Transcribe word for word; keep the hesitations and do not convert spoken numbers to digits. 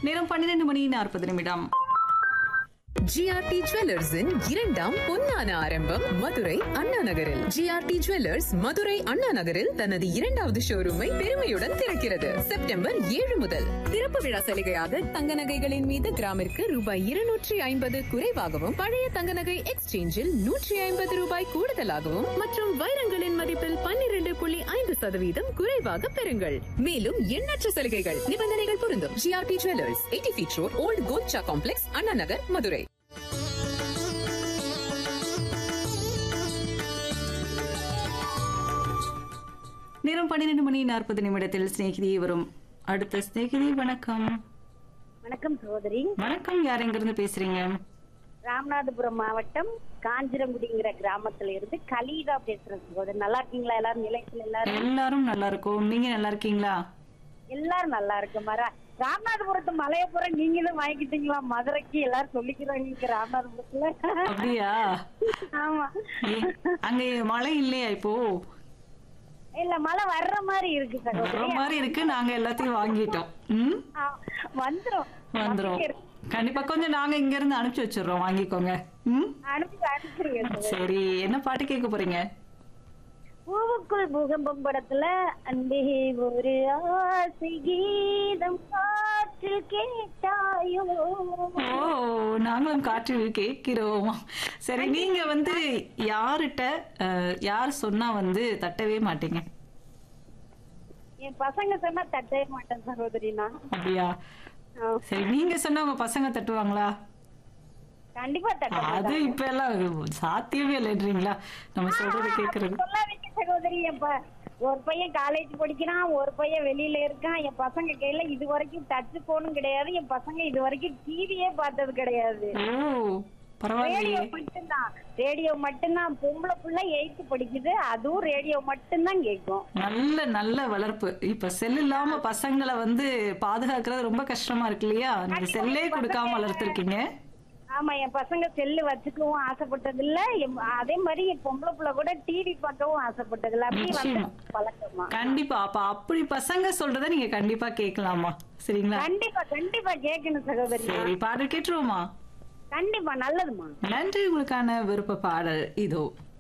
நேரம் பன்னிரண்டு மணி நாற்பது நிமிடம். ஜிஆர்டி ஜுவல்லர்ஸின் இரண்டாம் பொன்னான ஆரம்பம் மதுரை அண்ணா நகரில். ஜிஆர்டி ஜுவல்லர்ஸ் மதுரை அண்ணா நகரில் தனது இரண்டாவது ஷோரூமை பெருமையுடன் திறக்கிறது. செப்டம்பர் ஏழு முதல் திறப்பு விழா சலுகையாக தங்க நகைகளின் மீது கிராமிற்கு ரூபாய் இருநூற்றி ஐம்பது குறைவாகவும், பழைய தங்க நகை எக்ஸ்சேஞ்சில் நூற்றி ஐம்பது ரூபாய் கூடுதலாகவும் மற்றும் வைரங்களின் மதிப்பில் பன்னிரண்டு புள்ளி ஐந்து சதவீதம் குறைவாக பெறுங்கள். மேலும் எண்ணற்ற சலுகைகள், நிபந்தனைகள் பொருந்தும். GRT jewellers, eighty feet road, volt Golcha complex, Anna Nagar, Madurai. நேரம் பன்னிரண்டு மணி நாற்பது நிமிடத்தில் சிநேகிதி வரும் அடுத்த சிநேகிதி. வணக்கம். வணக்கம் சகோதரி. வணக்கம். யார் எங்க இருந்து பேசுறீங்க? ராமநாதபுரம் மாவட்டம் காஞ்சிரங்குடிங்கிற கிராமத்துல இருந்து கலீதா பேசுறேன் சகோதரி. நல்லா இருக்கீங்களா? எல்லாரும் நிலையத்துல எல்லாரும் எல்லாரும் நல்லா இருக்கும். நீங்க நல்லா இருக்கீங்களா? எல்லாரும் நல்லா இருக்கு. மர ராமநாதபுரத்து மலையப்புறம் நீங்களும் வாங்கிக்கிட்டீங்களா? மதுரைக்கு எல்லாரும் சொல்லிக்கிறாங்க ராமநாதபுரத்துல. அப்படியா? ஆமா. அங்க மழை இல்லையா இப்போ? இல்ல, மழை வர்ற மாதிரி இருக்கு வர்ற சகோதரி. மாதிரி இருக்கு. நாங்க எல்லாத்தையும் வாங்கிட்டோம். ம் ஆ, வந்துரும் வந்துரும் கண்டிப்பா. கொஞ்சம் நாங்க இங்க இருந்து அனுப்பிச்சு வச்சிடுறோம், வாங்கிக்கோங்க. ம் அனுப்பி அனுப்பிச்சிருங்க சகோதரி. சரி, என்ன பாட்டு கேட்க போறீங்க? பூவுக்குள் பூகம்பம் படத்துல அன்பே ஒரு ஆசை கீதம் காற்றில் கேட்டாயோ. ஓ, நாங்களும் காற்றில் கேட்கிறோம். சரி, நீங்க வந்து யாருட்ட அஹ், யார் சொன்னா வந்து தட்டவே மாட்டீங்க? என் பசங்க சொன்னா தட்டவே மாட்டேன் சகோதரி. நான் அப்படியா? ஆ, சரி, நீங்க சொன்னா உங்க பசங்க தட்டுவாங்களா? கண்டிப்பா தட்ட அது மாட்டாங்க. இப்ப எல்லாம் சாத்தியமே இல்லைன்றீங்களா நம்ம சொல்றது கேக்குறது? சொல்லாதீங்க சகோதரி. என் ப- ஒரு பையன் காலேஜ் படிக்கிறான், ஒரு பையன் வெளியில இருக்கான். என் பசங்க கையில இது வரைக்கும் டச் போனும் கிடையாது. என் பசங்க இது வரைக்கும் டிவியே பார்த்தது கிடையாது. ஓ, ரேடியோ பரவாயில்லையே. மட்டும்தான் ரேடியோ மட்டும்தான். பொம்பளை புள்ள எயித்து படிக்குது, அதுவும் ரேடியோ மட்டும்தான் கேட்கும். நல்ல நல்ல வளர்ப்பு. இப்ப செல் இல்லாம பசங்களை வந்து பாதுகாக்கிறது ரொம்ப கஷ்டமா இருக்கு இல்லையா? நீங்க செல்லே கொடுக்காம வளர்த்திருக்கீங்க. ஆமா, என் பசங்க செல்லு வச்சுக்கவும் ஆசைப்பட்டது இல்ல. எம்- அதே மாதிரி என் பொம்பளை புள்ள கூட டிவி பார்க்கவும் ஆசைப்பட்டது இல்ல. அப்படி வந்து நிச்சயமா. பழக்கமா. கண்டிப்பா. அப்ப அப்படி பசங்க சொல்றத நீங்க கண்டிப்பா கேட்கலாமா? சரிங்களா? கண்டிப்பா கண்டிப்பா கேட்கணும் சகோதரி. சரி, பாடல் கேட்டுருவோமா? கண்டிப்பா நல்லதுமா. நன்றி. உங்களுக்கான விருப்ப பாடல் இதோ.